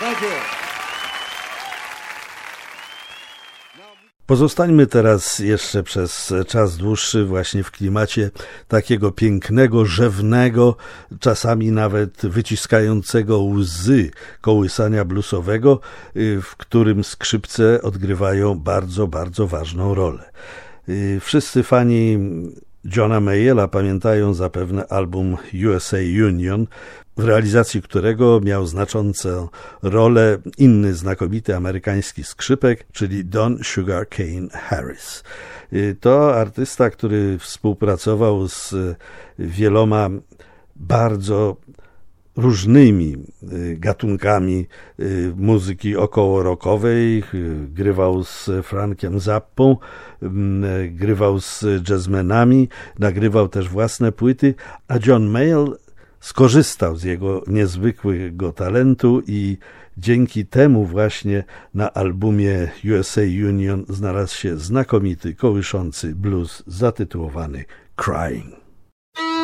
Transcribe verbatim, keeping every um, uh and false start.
Thank you. Pozostańmy teraz jeszcze przez czas dłuższy właśnie w klimacie takiego pięknego, rzewnego, czasami nawet wyciskającego łzy kołysania bluesowego, w którym skrzypce odgrywają bardzo, bardzo ważną rolę. Wszyscy fani Johna Mayalla pamiętają zapewne album U S A Union, w realizacji którego miał znaczącą rolę inny znakomity amerykański skrzypek, czyli Don Sugarcane Harris. To artysta, który współpracował z wieloma bardzo różnymi gatunkami muzyki okołorockowej, grywał z Frankiem Zappą, grywał z jazzmenami, nagrywał też własne płyty, a John Mayall skorzystał z jego niezwykłego talentu i dzięki temu właśnie na albumie U S A Union znalazł się znakomity, kołyszący blues zatytułowany Crying.